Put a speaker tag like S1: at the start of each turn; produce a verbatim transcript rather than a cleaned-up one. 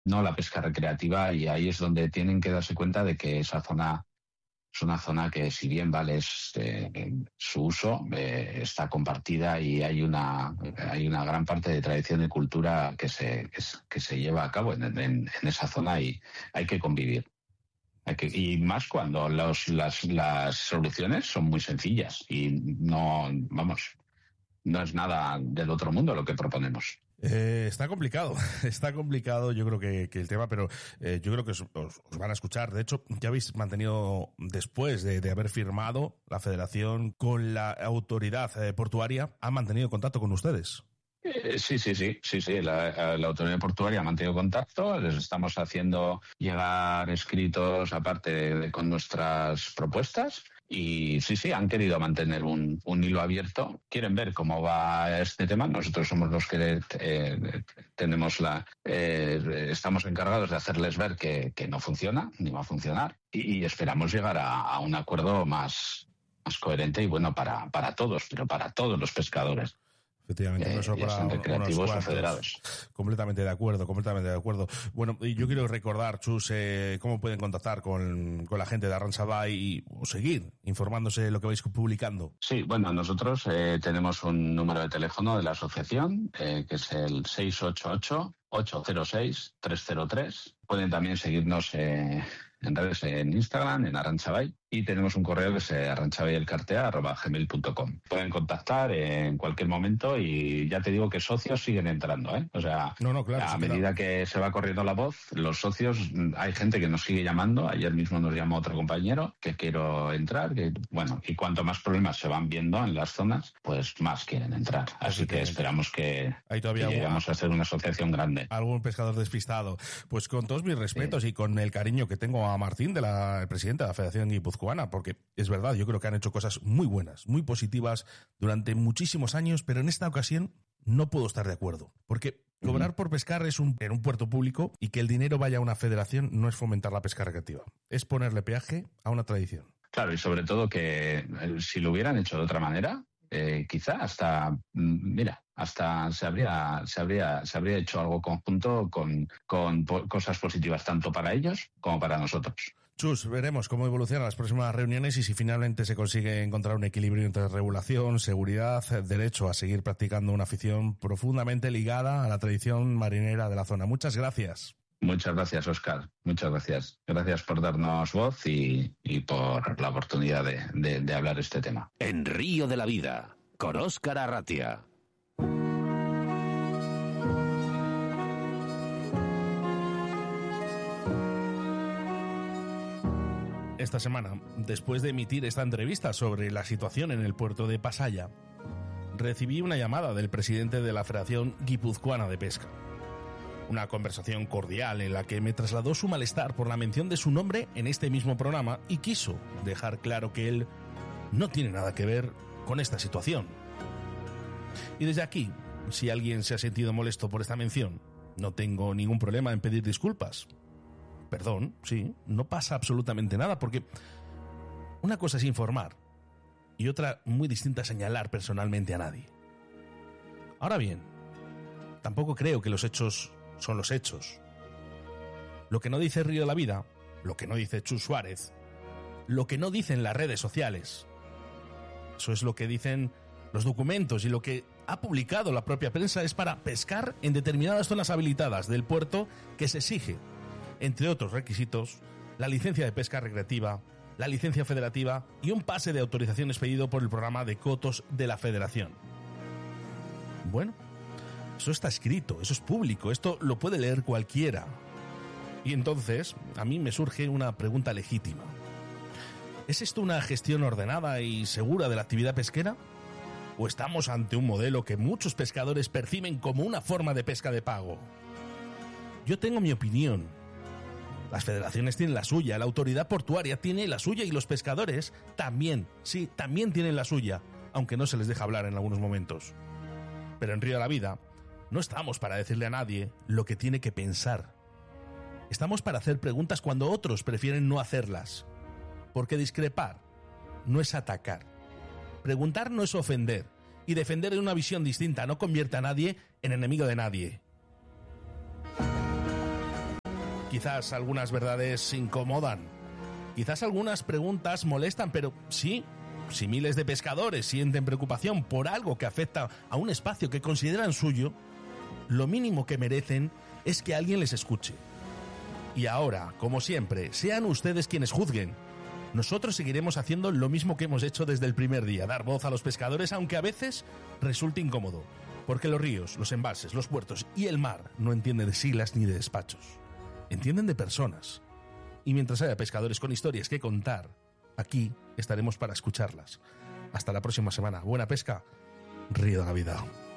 S1: no la pesca recreativa, y ahí es donde tienen que darse cuenta de que esa zona es una zona que, si bien vale es, eh, su uso, eh, está compartida y hay una hay una gran parte de tradición y cultura que se que, que se lleva a cabo en, en, en esa zona, y hay que convivir. Hay que, y más cuando los, las, las soluciones son muy sencillas y no, vamos, no es nada del otro mundo lo que proponemos.
S2: Eh, está complicado, está complicado yo creo que, que el tema, pero eh, yo creo que os, os, os van a escuchar. De hecho, ya habéis mantenido, después de, de haber firmado la federación con la autoridad eh, portuaria, han mantenido contacto con ustedes.
S1: Eh, sí, sí, sí, sí, sí. La, la autoridad portuaria ha mantenido contacto. Les estamos haciendo llegar escritos aparte de, de, con nuestras propuestas. Y sí, sí, han querido mantener un, un hilo abierto. Quieren ver cómo va este tema. Nosotros somos los que eh, tenemos la, eh, estamos encargados de hacerles ver que, que no funciona, ni va a funcionar. Y, y esperamos llegar a, a un acuerdo más, más coherente y bueno para, para todos, pero para todos los pescadores.
S2: Efectivamente,
S1: eh,
S2: no solo para
S1: recreativos
S2: unos
S1: o federados.
S2: Completamente de acuerdo, completamente de acuerdo. Bueno, yo quiero recordar, Chus, eh, cómo pueden contactar con, con la gente de Arrantza Bay y o seguir informándose de lo que vais publicando.
S1: Sí, bueno, nosotros eh, tenemos un número de teléfono de la asociación, eh, que es el seis ocho ocho, ocho cero seis, tres cero tres. Pueden también seguirnos eh, en redes, en Instagram, en Arrantza Bay. Y tenemos un correo que es arrantzabayelcartea arroba gmail punto com. Pueden contactar en cualquier momento y ya te digo que socios siguen entrando, ¿eh? O sea,
S2: no, no, claro,
S1: a
S2: sí,
S1: medida
S2: claro.
S1: que se va corriendo la voz, los socios, hay gente que nos sigue llamando. Ayer mismo nos llamó otro compañero que quiero entrar, que bueno, y cuanto más problemas se van viendo en las zonas, pues más quieren entrar. Así que esperamos que,
S2: Hay todavía
S1: que lleguemos a ser una asociación grande.
S2: Algún pescador despistado. Pues con todos mis respetos sí. Y con el cariño que tengo a Martín, de la, el presidente de la Federación Guipuzcoana, porque es verdad, yo creo que han hecho cosas muy buenas, muy positivas durante muchísimos años, pero en esta ocasión no puedo estar de acuerdo. Porque cobrar por pescar es un, en un puerto público, y que el dinero vaya a una federación no es fomentar la pesca recreativa, es ponerle peaje a una tradición.
S1: Claro, y sobre todo que eh, si lo hubieran hecho de otra manera, eh, quizá hasta, mira, hasta se habría, se habría, se habría hecho algo conjunto con, con po- cosas positivas tanto para ellos como para nosotros.
S2: Chus, veremos cómo evolucionan las próximas reuniones y si finalmente se consigue encontrar un equilibrio entre regulación, seguridad, derecho a seguir practicando una afición profundamente ligada a la tradición marinera de la zona. Muchas gracias.
S1: Muchas gracias, Óscar. Muchas gracias. Gracias por darnos voz y, y por la oportunidad de, de, de hablar este tema.
S3: En Río de la Vida, con Óscar Arratia.
S2: Esta semana, después de emitir esta entrevista sobre la situación en el puerto de Pasaya, recibí una llamada del presidente de la Federación Guipuzcoana de Pesca. Una conversación cordial en la que me trasladó su malestar por la mención de su nombre en este mismo programa y quiso dejar claro que él no tiene nada que ver con esta situación. Y desde aquí, si alguien se ha sentido molesto por esta mención, no tengo ningún problema en pedir disculpas. Perdón, sí, no pasa absolutamente nada, porque una cosa es informar y otra muy distinta señalar personalmente a nadie. Ahora bien, tampoco creo que los hechos son los hechos. Lo que no dice Río de la Vida, lo que no dice Chus Suárez, lo que no dicen las redes sociales, eso es lo que dicen los documentos y lo que ha publicado la propia prensa es para pescar en determinadas zonas habilitadas del puerto que se exige, entre otros requisitos, la licencia de pesca recreativa, la licencia federativa y un pase de autorización expedido por el programa de cotos de la federación. Bueno, eso está escrito, eso es público, esto lo puede leer cualquiera. Y entonces, a mí me surge una pregunta legítima. ¿Es esto una gestión ordenada y segura de la actividad pesquera? ¿O estamos ante un modelo que muchos pescadores perciben como una forma de pesca de pago? Yo tengo mi opinión. Las federaciones tienen la suya, la autoridad portuaria tiene la suya y los pescadores también, sí, también tienen la suya, aunque no se les deja hablar en algunos momentos. Pero en Río de la Vida no estamos para decirle a nadie lo que tiene que pensar. Estamos para hacer preguntas cuando otros prefieren no hacerlas. Porque discrepar no es atacar. Preguntar no es ofender. Y defender una visión distinta no convierte a nadie en enemigo de nadie. Quizás algunas verdades incomodan, quizás algunas preguntas molestan, pero sí, si miles de pescadores sienten preocupación por algo que afecta a un espacio que consideran suyo, lo mínimo que merecen es que alguien les escuche. Y ahora, como siempre, sean ustedes quienes juzguen. Nosotros seguiremos haciendo lo mismo que hemos hecho desde el primer día, dar voz a los pescadores, aunque a veces resulte incómodo, porque los ríos, los embalses, los puertos y el mar no entienden de siglas ni de despachos. Entienden de personas. Y mientras haya pescadores con historias que contar, aquí estaremos para escucharlas. Hasta la próxima semana. Buena pesca. Río de Navidad.